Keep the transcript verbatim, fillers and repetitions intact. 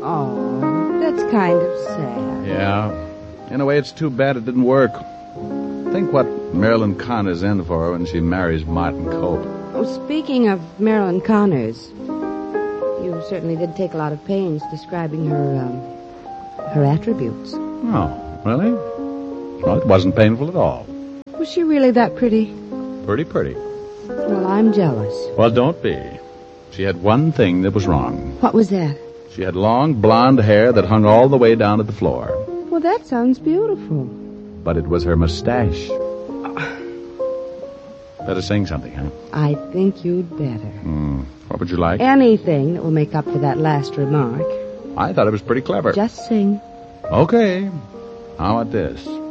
Oh, that's kind of sad. Yeah. In a way, it's too bad it didn't work. Think what Marilyn Connor's in for when she marries Martin Cope. Oh, speaking of Marilyn Connors, you certainly did take a lot of pains describing her, um, her attributes. Oh, really? Well, it wasn't painful at all. Was she really that pretty? Pretty pretty. Well, I'm jealous. Well, don't be. She had one thing that was wrong. What was that? She had long blonde hair that hung all the way down to the floor. Well, that sounds beautiful. But it was her mustache. Better sing something, huh? I think you'd better. Hmm. What would you like? Anything that will make up for that last remark. I thought it was pretty clever. Just sing. Okay. How about this?